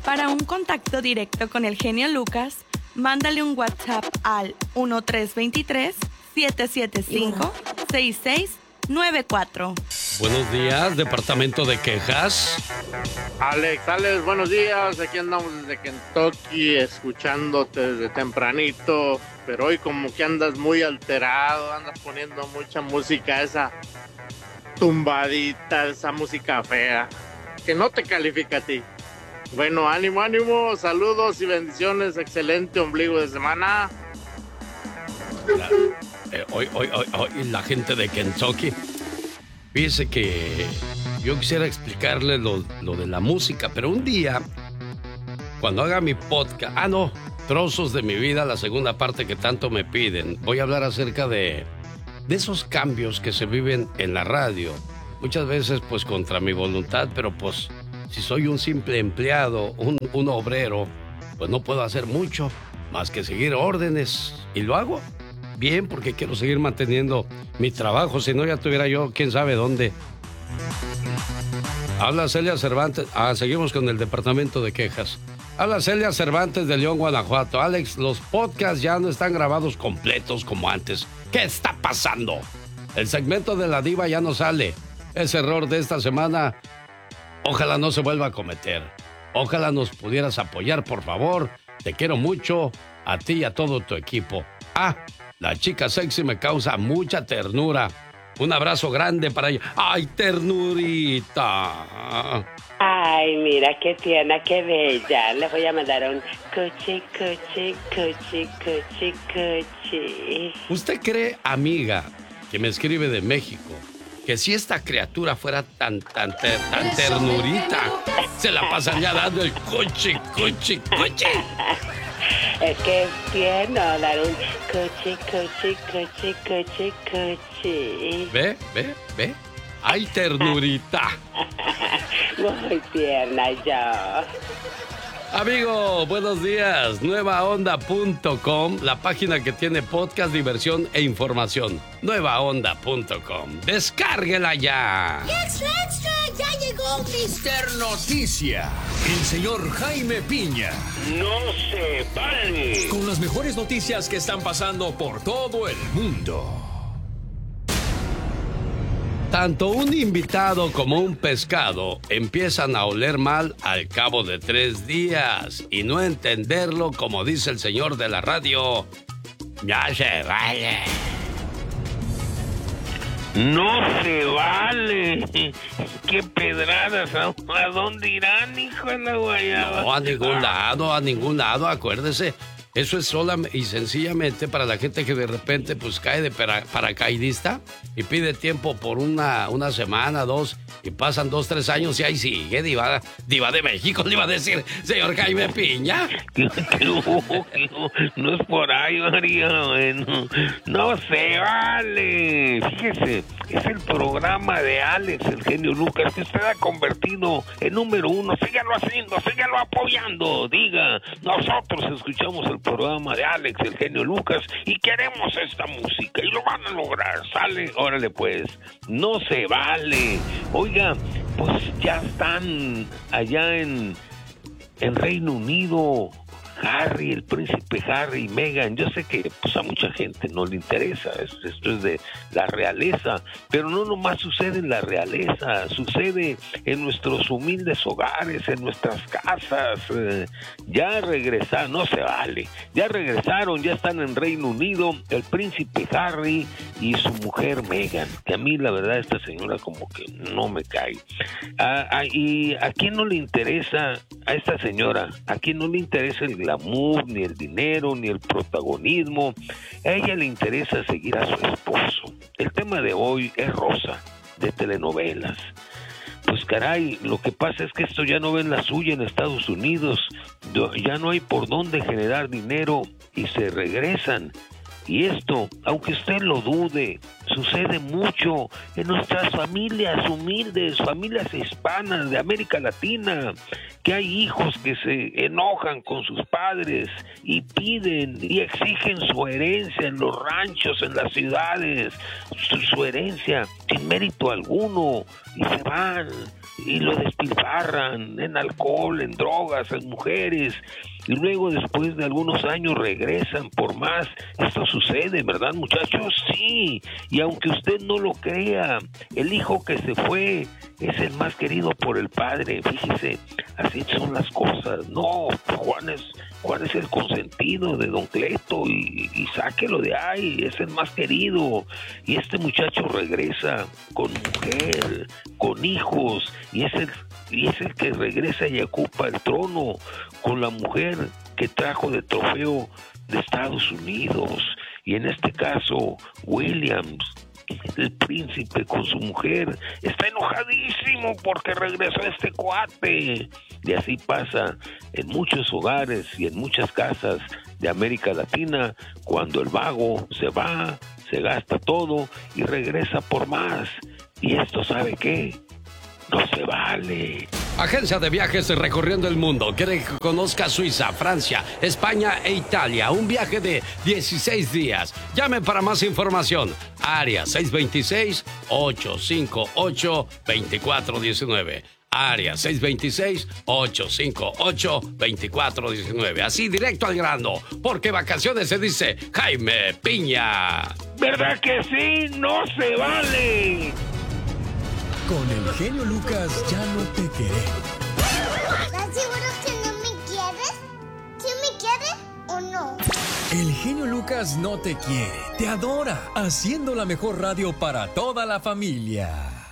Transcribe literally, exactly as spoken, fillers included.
Para un contacto directo con el genio Lucas, mándale un WhatsApp al uno tres dos tres, siete siete cinco, seis seis nueve cuatro. Buenos días, departamento de quejas. Alex, Alex, buenos días. Aquí andamos desde Kentucky escuchándote desde tempranito. Pero hoy como que andas muy alterado, andas poniendo mucha música, esa tumbadita, esa música fea, que no te califica a ti. Bueno, ánimo, ánimo, saludos y bendiciones, excelente ombligo de semana. La, eh, hoy, hoy, hoy, hoy la gente de Kentucky. Fíjese que yo quisiera explicarle lo, lo de la música, pero un día, cuando haga mi podcast, ah no, trozos de mi vida, la segunda parte que tanto me piden, voy a hablar acerca de, de esos cambios que se viven en la radio. Muchas veces pues contra mi voluntad, pero pues si soy un simple empleado, un, un obrero, pues no puedo hacer mucho más que seguir órdenes. Y lo hago bien porque quiero seguir manteniendo mi trabajo, si no ya tuviera yo quién sabe dónde. Habla Celia Cervantes. Ah, seguimos con el departamento de quejas. Habla Celia Cervantes de León, Guanajuato. Alex, los podcasts ya no están grabados completos como antes. ¿Qué está pasando? El segmento de la diva ya no sale. Ese error de esta semana, ojalá no se vuelva a cometer. Ojalá nos pudieras apoyar, por favor. Te quiero mucho, a ti y a todo tu equipo. Ah, la chica sexy me causa mucha ternura. Un abrazo grande para ella. ¡Ay, ternurita! Ay, mira qué tierna, qué bella. Le voy a mandar un cuchi, cuchi, cuchi, cuchi, cuchi. ¿Usted cree, amiga, que me escribe de México, que si esta criatura fuera tan, tan, tan, tan ternurita, se la pasaría dando el cuchi, cuchi, cuchi? Es que es tierno dar un cuchi, cuchi, cuchi, cuchi, cuchi. ¿Ve? ¿Ve? ¿Ve? ¡Ay, ternurita! Muy tierna yo. Amigo, buenos días. nueva onda punto com, la página que tiene podcast, diversión e información. nueva onda punto com. ¡Descárguela ya! ¡Extra, extra! ¡Ya llegó mister Noticia! El señor Jaime Piña. ¡No se vale! Con las mejores noticias que están pasando por todo el mundo. Tanto un invitado como un pescado empiezan a oler mal al cabo de tres días y no entenderlo, como dice el señor de la radio. Ya se vale. ¡No se vale! ¡Qué pedradas! ¿A dónde irán, hijo de la guayaba? No, a ningún lado, a ningún lado, acuérdese. Eso es sola y sencillamente para la gente que de repente pues cae de para, paracaidista y pide tiempo por una, una semana, dos, y pasan dos, tres años y ahí sigue, diva, diva de México, le iba a decir, señor Jaime Piña. No, no, no es por ahí, María, bueno, no se vale. Fíjese, es el programa de Alex, el genio Lucas, que usted ha convertido en número uno. Sígalo haciendo, sígalo apoyando. Diga, nosotros escuchamos el programa de Alex, el genio Lucas, y queremos esta música, y lo van a lograr. Sale, órale pues, no se vale. Oiga, pues ya están allá en, en Reino Unido Harry, el príncipe Harry y Meghan. Yo sé que pues a mucha gente no le interesa, esto, esto es de la realeza, pero no nomás sucede en la realeza, sucede en nuestros humildes hogares, en nuestras casas. Eh, ya regresaron, no se vale, ya regresaron, ya están en Reino Unido el príncipe Harry y su mujer Meghan, que a mí la verdad esta señora como que no me cae. Ah, ah, y a quién no le interesa a esta señora, a quién no le interesa el glamour, ni el dinero, ni el protagonismo. A ella le interesa seguir a su esposo. El tema de hoy es Rosa, de telenovelas. Pues caray, lo que pasa es que esto ya no ven la suya en Estados Unidos, ya no hay por dónde generar dinero y se regresan. Y esto, aunque usted lo dude, sucede mucho en nuestras familias humildes, familias hispanas de América Latina, que hay hijos que se enojan con sus padres y piden y exigen su herencia en los ranchos, en las ciudades, su, su herencia sin mérito alguno, y se van y lo despilfarran en alcohol, en drogas, en mujeres, y luego después de algunos años regresan por más. Esto sucede, ¿verdad, muchachos? Sí, y aunque usted no lo crea, el hijo que se fue es el más querido por el padre. Fíjese, así son las cosas. No, Juan es, Juan es el consentido de don Cleto, y, y sáquelo de ahí, es el más querido. Y este muchacho regresa con mujer, con hijos, y es el, y es el que regresa y ocupa el trono con la mujer que trajo de trofeo de Estados Unidos. Y en este caso, Williams, el príncipe, con su mujer, está enojadísimo porque regresó este cuate. Y así pasa en muchos hogares y en muchas casas de América Latina, cuando el vago se va, se gasta todo y regresa por más. Y esto, ¿sabe qué? No se vale. Agencia de viajes recorriendo el mundo. Quiere que conozca Suiza, Francia, España e Italia. Un viaje de dieciséis días. Llame para más información. Área seis dos seis, ocho cinco ocho, dos cuatro uno nueve. Área seis dos seis, ocho cinco ocho, dos cuatro uno nueve. Así, directo al grano. Porque vacaciones se dice Jaime Piña. ¿Verdad que sí? ¡No se vale! Con el genio Lucas ya no te queremos. ¿Estás seguro que no me quieres? ¿Sí me quieres o no? El genio Lucas no te quiere, te adora, haciendo la mejor radio para toda la familia.